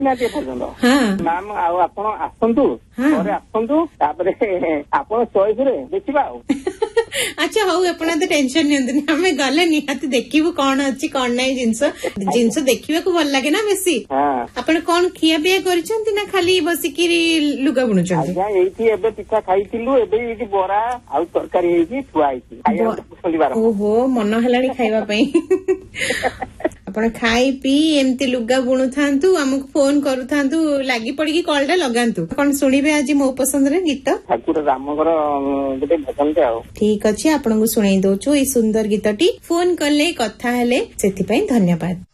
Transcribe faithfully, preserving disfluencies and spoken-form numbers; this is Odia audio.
ନିହାତି ପର୍ଯ୍ୟନ୍ତ ମ୍ୟାମ ଆଉ ଆପଣ ଆସନ୍ତୁ ଘରେ ଆସନ୍ତୁ ତାପରେ ଆପଣ ଚଏସ ରେ ଦେଖିବା ଆଉ। ଆଚ୍ଛା ହଉ ଆପଣ ଏତେ ଟେନସନ ନିଅନ୍ତୁନି ଆମେ ଗଲେ ନିହାତି ଦେଖିବୁ କଣ ଅଛି କଣ ନାହିଁ ଜିନିଷ ଜିନିଷ ଦେଖିବାକୁ ଭଲ ଲାଗେ ନା ବେଶୀ। ଆପଣ କଣ ଖିଆ ପିଆ କରିଛନ୍ତି ନା ଖାଲି ବସିକିରି ଲୁଗା ବୁଣୁଛନ୍ତି? ଆଜ୍ଞା ଏଇଠି ଏବେ ପିଠା ଖାଇଥିଲୁ ଏବେ ଏଇଠି ବରା ଆଉ ତରକାରୀ ହେଇକି ଥୁଆ ହେଇଛି। ଓହୋ ମନ ହେଲାଣି ଖାଇବା ପାଇଁ। ଆପଣ ଖାଇ ପିଇ ଏମିତି ଲୁଗା ବୁଣୁଥାନ୍ତୁ ଆମକୁ ଫୋନ କରୁଥାନ୍ତୁ ଲାଗି ପଡିକି କଲ ଟା ଲଗାନ୍ତୁ। କଣ ଶୁଣିବେ ଆଜି ମୋ ପସନ୍ଦରେ ଗୀତ? ଠାକୁର ରାମଙ୍କର ଗୋଟେ ଭଜନଟେ ଆଉ। ଠିକ ଅଛି ଆପଣଙ୍କୁ ଶୁଣେଇ ଦଉଛୁ ଏଇ ସୁନ୍ଦର ଗୀତଟି। ଫୋନ କଲେ କଥା ହେଲେ ସେଥିପାଇଁ ଧନ୍ୟବାଦ।